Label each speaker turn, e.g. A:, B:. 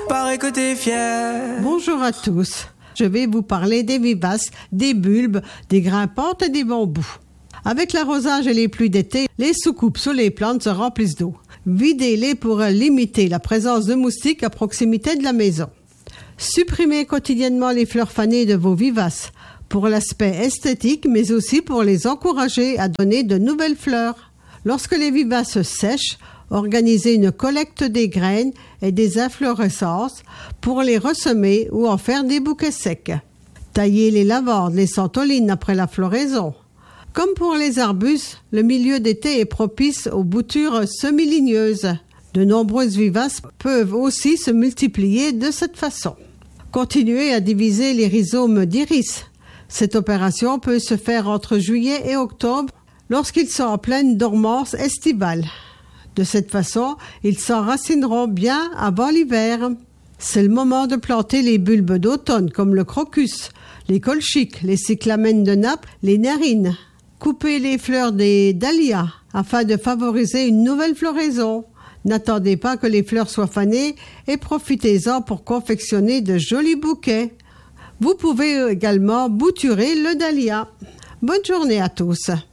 A: paraît que t'es fière.
B: Bonjour à tous. Je vais vous parler des vivaces, des bulbes, des grimpantes et des bambous. Avec l'arrosage et les pluies d'été, les soucoupes sous les plantes se remplissent d'eau. Videz-les pour limiter la présence de moustiques à proximité de la maison. Supprimez quotidiennement les fleurs fanées de vos vivaces, pour l'aspect esthétique, mais aussi pour les encourager à donner de nouvelles fleurs. Lorsque les vivaces sèchent, organisez une collecte des graines et des inflorescences pour les ressemer ou en faire des bouquets secs. Taillez les lavandes, les santolines après la floraison. Comme pour les arbustes, le milieu d'été est propice aux boutures semi-ligneuses. De nombreuses vivaces peuvent aussi se multiplier de cette façon. Continuez à diviser les rhizomes d'iris. Cette opération peut se faire entre juillet et octobre lorsqu'ils sont en pleine dormance estivale. De cette façon, ils s'enracineront bien avant l'hiver. C'est le moment de planter les bulbes d'automne comme le crocus, les colchiques, les cyclamènes de nappe, les narines. Coupez les fleurs des dahlias afin de favoriser une nouvelle floraison. N'attendez pas que les fleurs soient fanées et profitez-en pour confectionner de jolis bouquets. Vous pouvez également bouturer le dahlia. Bonne journée à tous.